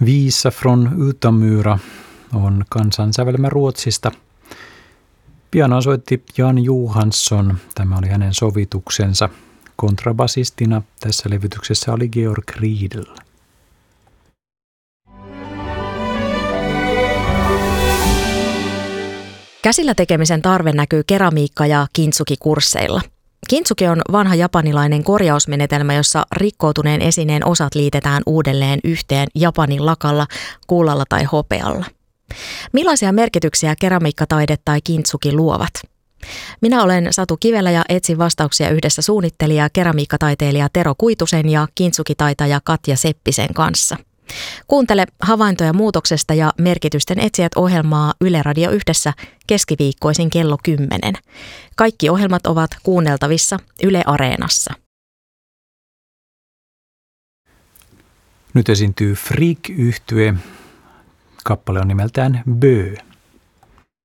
Visa från Utomyra on kansansävelmä Ruotsista. Pianoa soitti Jan Johansson. Tämä oli hänen sovituksensa. Kontrabasistina tässä levytyksessä oli Georg Riedel. Käsillä tekemisen tarve näkyy keramiikka- ja kintsugi-kursseilla. Kintsugi on vanha japanilainen korjausmenetelmä, jossa rikkoutuneen esineen osat liitetään uudelleen yhteen Japanin lakalla, kullalla tai hopealla. Millaisia merkityksiä keramiikkataide tai kintsugi luovat? Minä olen Satu Kivelä ja etsin vastauksia yhdessä suunnittelija, keramiikkataiteilija Tero Kuitusen ja kintsugitaitaja Katja Seppisen kanssa. Kuuntele havaintoja muutoksesta ja merkitysten etsijät -ohjelmaa Yle Radio Yhdessä keskiviikkoisin kello 10. Kaikki ohjelmat ovat kuunneltavissa Yle Areenassa. Nyt esiintyy Freak-yhtye. Kappale on nimeltään Bö.